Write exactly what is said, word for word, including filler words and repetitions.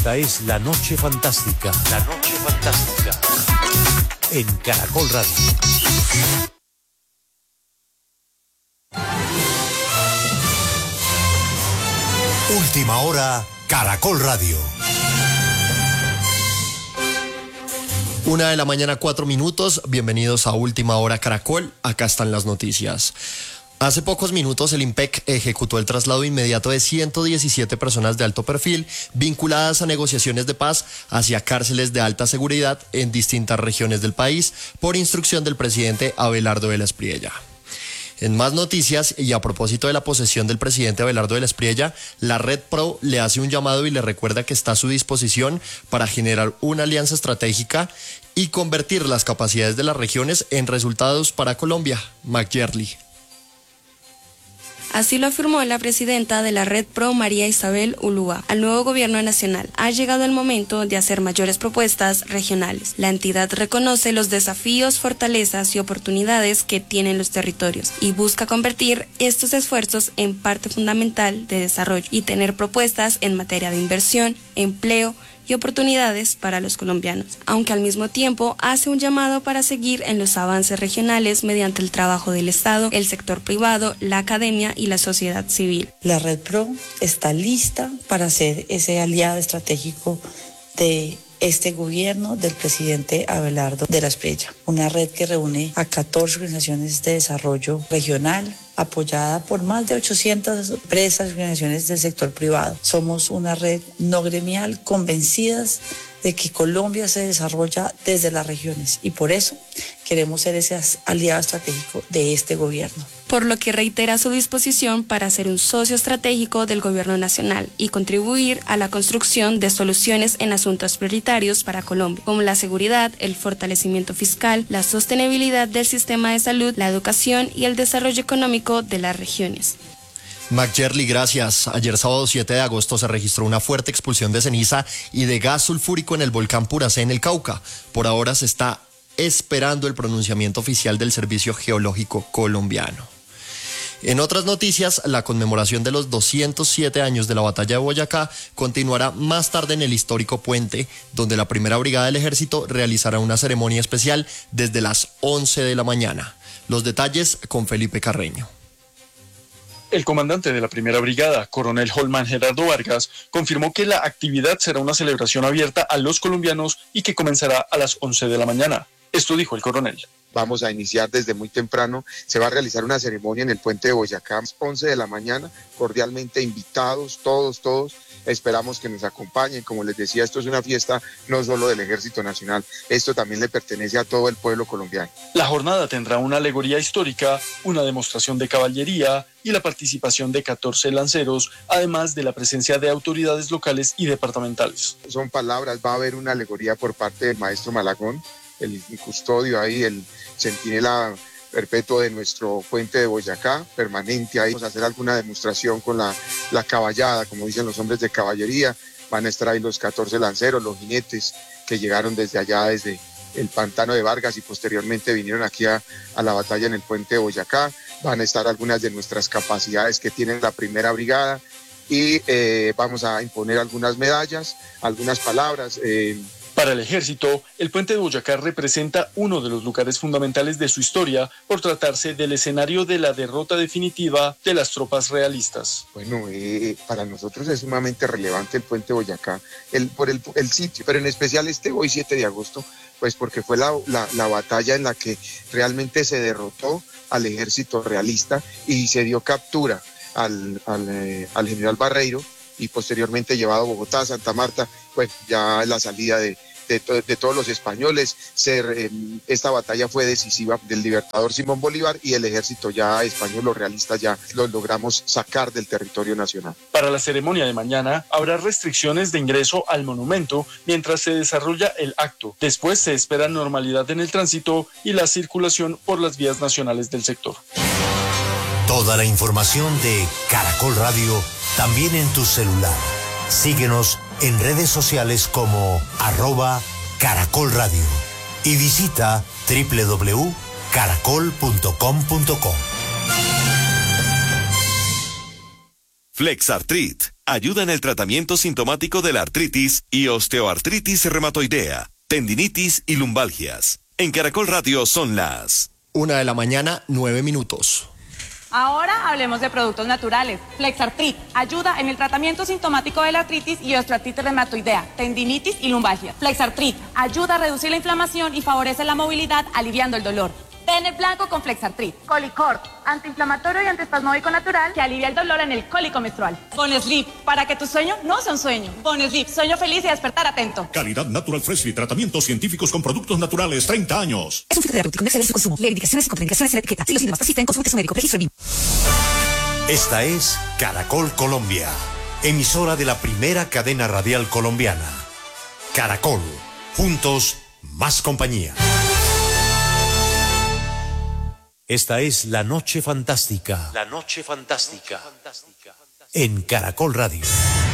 Esta es La Noche Fantástica. La Noche Fantástica. En Caracol Radio. Última hora, Caracol Radio. Una de la mañana, cuatro minutos. Bienvenidos a Última Hora Caracol. Acá están las noticias. Hace pocos minutos el IMPEC ejecutó el traslado inmediato de ciento diecisiete personas de alto perfil vinculadas a negociaciones de paz hacia cárceles de alta seguridad en distintas regiones del país por instrucción del presidente Abelardo de la Espriella. En más noticias, y a propósito de la posesión del presidente Abelardo de la Espriella, la Red Pro le hace un llamado y le recuerda que está a su disposición para generar una alianza estratégica y convertir las capacidades de las regiones en resultados para Colombia. McGerly. Así lo afirmó la presidenta de la Red Pro, María Isabel Ulúa. Al nuevo gobierno nacional ha llegado el momento de hacer mayores propuestas regionales. La entidad reconoce los desafíos, fortalezas y oportunidades que tienen los territorios y busca convertir estos esfuerzos en parte fundamental de desarrollo y tener propuestas en materia de inversión, empleo y oportunidades para los colombianos, aunque al mismo tiempo hace un llamado para seguir en los avances regionales mediante el trabajo del Estado, el sector privado, la academia y la sociedad civil. La Red Pro está lista para ser ese aliado estratégico de este gobierno del presidente Abelardo de la Espriella, una red que reúne a catorce organizaciones de desarrollo regional, apoyada por más de ochocientas empresas y organizaciones del sector privado. Somos una red no gremial, convencidas de que Colombia se desarrolla desde las regiones y por eso queremos ser ese aliado estratégico de este gobierno. Por lo que reitera su disposición para ser un socio estratégico del gobierno nacional y contribuir a la construcción de soluciones en asuntos prioritarios para Colombia, como la seguridad, el fortalecimiento fiscal, la sostenibilidad del sistema de salud, la educación y el desarrollo económico de las regiones. McGerly, gracias. Ayer sábado siete de agosto se registró una fuerte expulsión de ceniza y de gas sulfúrico en el volcán Puracé en el Cauca. Por ahora se está esperando el pronunciamiento oficial del Servicio Geológico Colombiano. En otras noticias, la conmemoración de los doscientos siete años de la batalla de Boyacá continuará más tarde en el histórico puente, donde la primera brigada del ejército realizará una ceremonia especial desde las once de la mañana. Los detalles con Felipe Carreño. El comandante de la primera brigada, coronel Holman Gerardo Vargas, confirmó que la actividad será una celebración abierta a los colombianos y que comenzará a las once de la mañana. Esto dijo el coronel. Vamos a iniciar desde muy temprano, se va a realizar una ceremonia en el puente de Boyacá, once de la mañana, cordialmente invitados, todos, todos, esperamos que nos acompañen. Como les decía, esto es una fiesta no solo del Ejército Nacional, esto también le pertenece a todo el pueblo colombiano. La jornada tendrá una alegoría histórica, una demostración de caballería y la participación de catorce lanceros, además de la presencia de autoridades locales y departamentales. Son palabras, va a haber una alegoría por parte del maestro Malagón, el custodio ahí, el centinela perpetuo de nuestro puente de Boyacá, permanente ahí. Vamos a hacer alguna demostración con la, la caballada, como dicen los hombres de caballería. Van a estar ahí los catorce lanceros, los jinetes que llegaron desde allá, desde el pantano de Vargas y posteriormente vinieron aquí a, a la batalla en el puente de Boyacá. Van a estar algunas de nuestras capacidades que tiene la primera brigada y eh, vamos a imponer algunas medallas, algunas palabras. Eh, Para el ejército, el puente de Boyacá representa uno de los lugares fundamentales de su historia por tratarse del escenario de la derrota definitiva de las tropas realistas. Bueno, eh, para nosotros es sumamente relevante el puente de Boyacá, el, por el, el sitio, pero en especial este hoy siete de agosto, pues porque fue la, la, la batalla en la que realmente se derrotó al ejército realista y se dio captura al, al, eh, al general Barreiro, y posteriormente llevado a Bogotá, Santa Marta, pues ya la salida de, de, to, de todos los españoles. Ser, eh, esta batalla fue decisiva del libertador Simón Bolívar y el ejército ya español, los realistas ya los logramos sacar del territorio nacional. Para la ceremonia de mañana habrá restricciones de ingreso al monumento mientras se desarrolla el acto. Después se espera normalidad en el tránsito y la circulación por las vías nacionales del sector. Toda la información de Caracol Radio también en tu celular. Síguenos en redes sociales como arroba Caracol Radio y visita doble u doble u doble u punto caracol punto com punto co. Flexartrit, Ayuda en el tratamiento sintomático de la artritis y osteoartritis reumatoidea, tendinitis y lumbalgias. En Caracol Radio son las Una de la mañana, nueve minutos. Ahora hablemos de productos naturales. Flexartrit ayuda en el tratamiento sintomático de la artritis y osteoartritis reumatoidea, tendinitis y lumbalgia. Flexartrit ayuda a reducir la inflamación y favorece la movilidad, aliviando el dolor. Pene blanco con Flexartrit. Colicort, antiinflamatorio y antiespasmódico natural que alivia el dolor en el cólico menstrual. Bonesleep, para que tu sueño no sea un sueño. Bonesleep, sueño feliz y despertar atento. Calidad Natural Freshly, tratamientos científicos con productos naturales, treinta años. Es un fitoterapéutico con excelencia en su consumo. Leer indicaciones y contraindicaciones en la etiqueta. Si los síntomas persisten, consulte su médico. Registro B I M. Esta es Caracol Colombia, emisora de la primera cadena radial colombiana. Caracol, juntos, más compañía. Esta es La Noche Fantástica. La Noche Fantástica. En Caracol Radio.